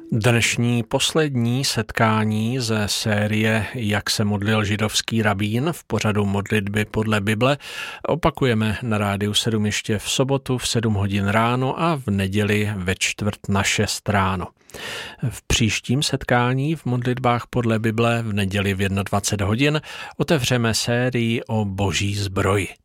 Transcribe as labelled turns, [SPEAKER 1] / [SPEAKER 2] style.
[SPEAKER 1] Dnešní poslední setkání ze série Jak se modlil židovský rabín v pořadu Modlitby podle Bible opakujeme na Rádiu 7 ještě v sobotu v 7 hodin ráno a v neděli ve 5:45 ráno. V příštím setkání v modlitbách podle Bible v neděli v 21 hodin otevřeme sérii o Boží zbroji.